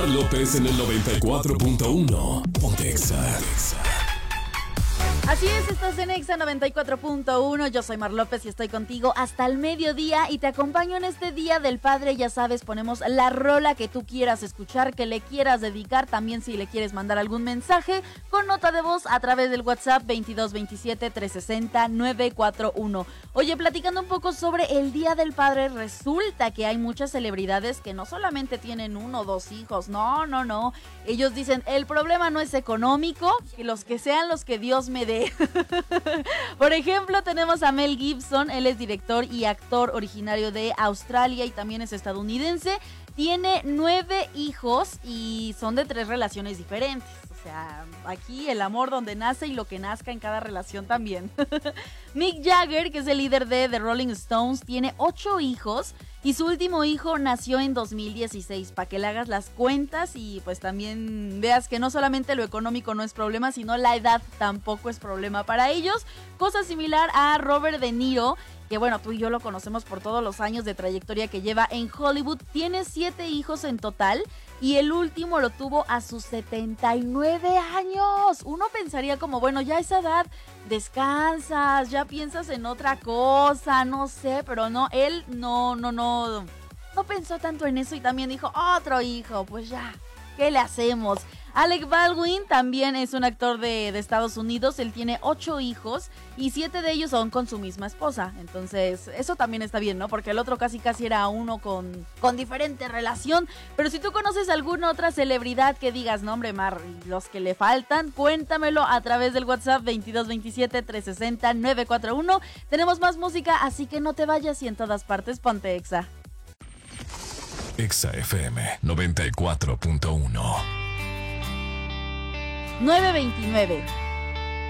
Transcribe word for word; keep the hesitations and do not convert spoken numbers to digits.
Mar López en el noventa y cuatro punto uno. Ponte Exa. Así es, estás en Exa noventa y cuatro punto uno, yo soy Mar López y estoy contigo hasta el mediodía y te acompaño en este Día del Padre. Ya sabes, ponemos la rola que tú quieras escuchar, que le quieras dedicar, también si le quieres mandar algún mensaje con nota de voz a través del WhatsApp veintidós veintisiete trescientos sesenta novecientos cuarenta y uno. Oye, platicando un poco sobre el Día del Padre, resulta que hay muchas celebridades que no solamente tienen uno o dos hijos, no, no, no. Ellos dicen, el problema no es económico, que los que sean los que Dios me dé. Por ejemplo, tenemos a Mel Gibson, él es director y actor originario de Australia y también es estadounidense. Tiene nueve hijos y son de tres relaciones diferentes. O sea, aquí el amor donde nace y lo que nazca en cada relación también. Mick Jagger, que es el líder de The Rolling Stones, tiene ocho hijos y su último hijo nació en dos mil dieciséis. Para que le hagas las cuentas y pues también veas que no solamente lo económico no es problema, sino la edad tampoco es problema para ellos. Cosa similar a Robert De Niro, que bueno, tú y yo lo conocemos por todos los años de trayectoria que lleva en Hollywood. Tiene siete hijos en total y el último lo tuvo a sus setenta y nueve años. Uno pensaría como, bueno, ya a esa edad descansas, ya piensas en otra cosa, no sé, pero no, él no, no, no, no pensó tanto en eso y también dijo, otro hijo, pues ya, ¿qué le hacemos? Alec Baldwin también es un actor de, de Estados Unidos, él tiene ocho hijos y siete de ellos son con su misma esposa, entonces eso también está bien, ¿no? Porque el otro casi casi era uno con, con diferente relación, pero si tú conoces alguna otra celebridad que digas, no hombre Mar, los que le faltan, cuéntamelo a través del WhatsApp veintidós veintisiete trescientos sesenta novecientos cuarenta y uno, tenemos más música, así que no te vayas y en todas partes ponte Exa. Exa F M noventa y cuatro punto uno. nueve veintinueve.